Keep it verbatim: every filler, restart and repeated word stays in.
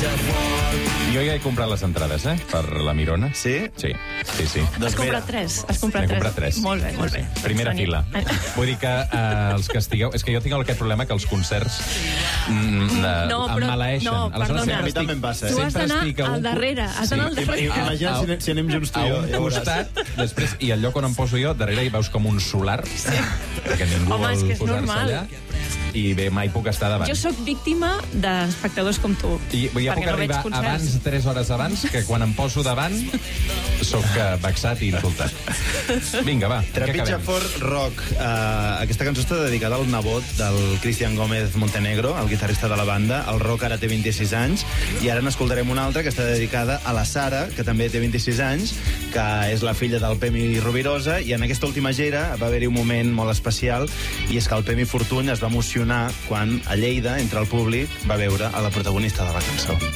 Jo ja he comprat les entrades, eh? Per la Mirona. Sí? Sí, sí, sí. Has comprat tres? Has comprat N'he tres? comprat tres. Molt bé, molt bé. Primera Doncs fila. tenim- Vull dir que eh, els que estigueu... És que jo tinc aquest problema que els concerts mm, eh, No, em però- maleeixen. no, Aleshores, perdona. sempre A mi estic- també em passa, eh? Tu has sempre d'anar estic a al un- darrere, has d'anar al Sí. darrere. Imagina't si, si anem junts tu a i jo. un ja veuràs. costat, després, i el lloc on em poso jo, darrere hi veus com un solar, sí. perquè ningú Home, és vol que és posar-se normal. allà, i bé, mai puc estar davant. Jo sóc víctima d'espectadors com tu. I ja perquè puc no veig arribar concerts. abans, tres hores abans, que quan em poso davant sóc eh, vexat i insultat. Vinga, va, què Trepitja acabem? fort rock. Uh, aquesta cançó està dedicada al nebot del Cristian Gómez Montenegro, el guitarrista de la banda. El rock ara té vint-i-sis anys, i ara n'escoltarem una altra que està dedicada a la Sara, que també té vint-i-sis anys, que és la filla del Pemi Rovirosa, i en aquesta última gira va haver-hi un moment molt especial, i és que el Pemi Fortuny es va emocionar quan a Lleida, entre el públic, va veure a la protagonista de la cançó.